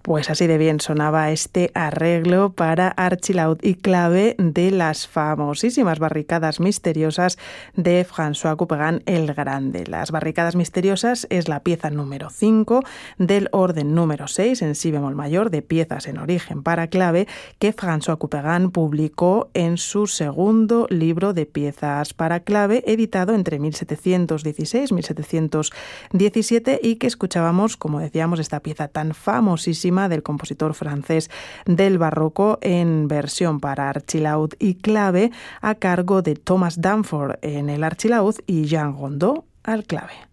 Pues así de bien sonaba este arreglo para archilaud y clave de las famosísimas barricadas misteriosas de François Couperin el Grande. Las barricadas misteriosas es la pieza número 5 del orden número 6 en si bemol mayor de piezas en origen para clave que François Couperin publicó en su segundo libro de piezas para clave, editado entre 1716 y 1717, y que escuchábamos, como decíamos, esta pieza tan famosísima del compositor francés del barroco en versión para archilaud y clave a cargo de Thomas Danforth en el archilaud y Jean Rondeau al clave.